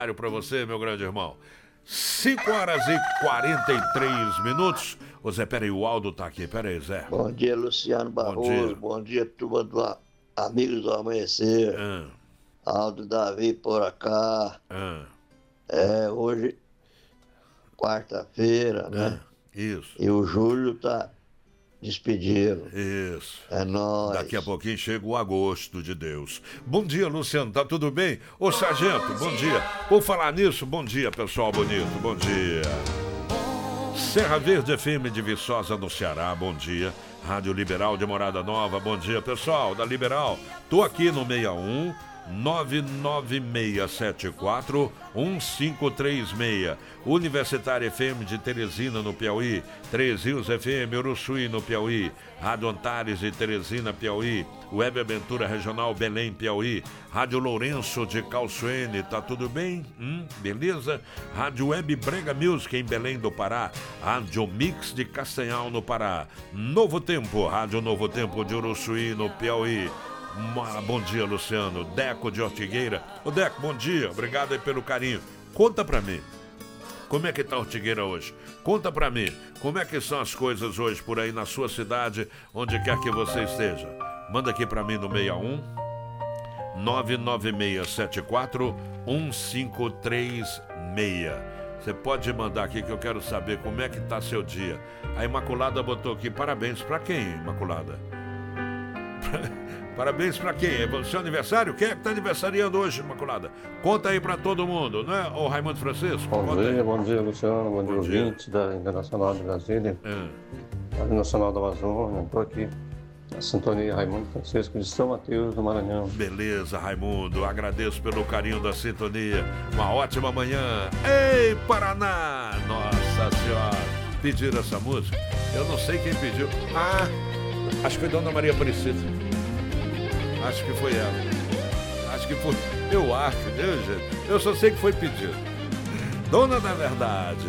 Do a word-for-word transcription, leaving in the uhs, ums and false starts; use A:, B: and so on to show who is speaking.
A: Para você, meu grande irmão. cinco horas e quarenta e três minutos. Ô Zé, peraí, o Aldo tá aqui. Peraí, Zé.
B: Bom dia, Luciano Barroso. Bom dia, Bom dia turma do A- Amigos do Amanhecer.
A: Ah,
B: Aldo Davi por acá.
A: ah,
B: É, hoje, quarta-feira, né?
A: ah, isso,
B: E o Júlio tá despedindo.
A: isso.
B: É nóis.
A: Daqui a pouquinho chega o agosto de Deus. Bom dia, Luciano, tá tudo bem? Ô, Sargento, bom dia. Por falar nisso, bom dia, pessoal bonito, bom dia. Serra Verde F M de Viçosa, no Ceará, bom dia. Rádio Liberal de Morada Nova, bom dia, pessoal da Liberal. Tô aqui no seis um nove nove seis sete quatro um cinco três seis. Universitária F M de Teresina, no Piauí. Três Rios F M, Uruçuí, no Piauí. Rádio Antares de Teresina, Piauí. Web Aventura Regional Belém, Piauí. Rádio Lourenço de Calçoene, tá tudo bem? Hum, beleza? Rádio Web Brega Music em Belém do Pará. Rádio Mix de Castanhal, no Pará. Novo Tempo, Rádio Novo Tempo de Uruçuí, no Piauí. Uma- Bom dia, Luciano. Deco de Ortigueira. Ô Deco, bom dia. Obrigado aí pelo carinho. Conta pra mim, como é que tá a Ortigueira hoje? Conta pra mim, como é que são as coisas hoje por aí na sua cidade, onde quer que você esteja. Manda aqui pra mim no seis um nove nove seis sete quatro um cinco três seis. Você pode mandar aqui que eu quero saber como é que tá seu dia. A Imaculada botou aqui, parabéns pra quem, Imaculada? Parabéns pra quem? É seu aniversário? Quem é que tá aniversariando hoje, Imaculada? Conta aí pra todo mundo, né? Ô Raimundo Francisco,
C: Bom
A: conta
C: dia,
A: aí.
C: bom dia, Luciano. Bom,
A: Bom
C: dia,
A: dia.
C: ouvintes da Internacional de Brasília,
A: Ah,
C: Rádio Nacional da Amazônia. Estou aqui na sintonia Raimundo Francisco de São Mateus, do Maranhão.
A: beleza, Raimundo. Agradeço pelo carinho da sintonia. Uma ótima manhã. Ei, Paraná! Nossa Senhora. Pediram essa música? Eu não sei quem pediu. Ah, acho que foi Dona Maria Aparecida. Acho que foi ela. Acho que foi. Eu acho, Deus, gente. Eu só sei que foi pedido. Dona da Verdade.